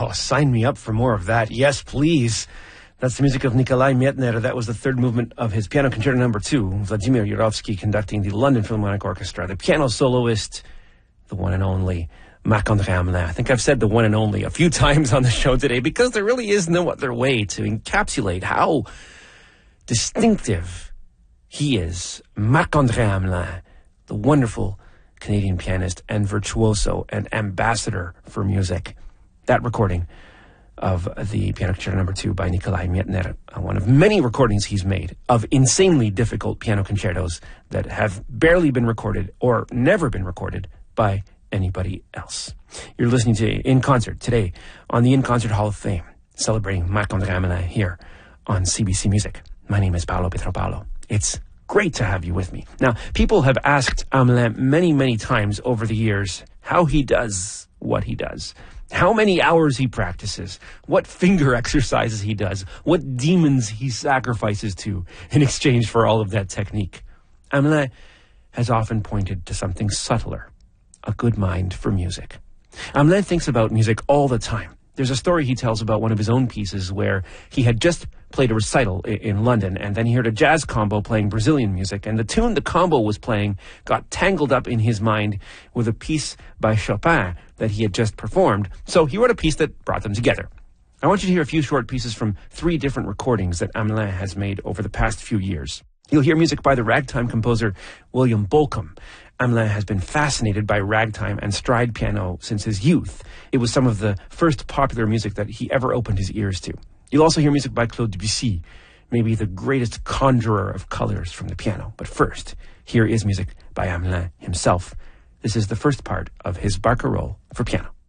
Oh, sign me up for more of that. Yes, please. That's the music of Nikolai Mietner. That was the third movement of his Piano Concerto No. 2. Vladimir Yurovsky conducting the London Philharmonic Orchestra. The piano soloist, the one and only Marc-André Hamelin. I think I've said the one and only a few times on the show today because there really is no other way to encapsulate how distinctive he is. Marc-André Hamelin, the wonderful Canadian pianist and virtuoso and ambassador for music. That recording of the Piano Concerto No. 2 by Nikolai Mietner, one of many recordings he's made of insanely difficult piano concertos that have barely been recorded or never been recorded by anybody else. You're listening to In Concert today on the In Concert Hall of Fame, celebrating Marc-André Hamelin here on CBC Music. My name is Paolo Pietropalo. It's great to have you with me. Now, people have asked Hamelin many, many times over the years how he does what he does. How many hours he practices, what finger exercises he does, what demons he sacrifices to in exchange for all of that technique. Hamelin has often pointed to something subtler, a good mind for music. Hamelin thinks about music all the time. There's a story he tells about one of his own pieces where he had just played a recital in London, and then he heard a jazz combo playing Brazilian music, and the tune the combo was playing got tangled up in his mind with a piece by Chopin that he had just performed, so he wrote a piece that brought them together. I want you to hear a few short pieces from 3 different recordings that Hamelin has made over the past few years. You'll hear music by the ragtime composer William Bolcom. Hamelin has been fascinated by ragtime and stride piano since his youth. It was some of the first popular music that he ever opened his ears to. You'll also hear music by Claude Debussy, maybe the greatest conjurer of colors from the piano. But first, here is music by Hamelin himself. This is the first part of his Barcarolle for piano.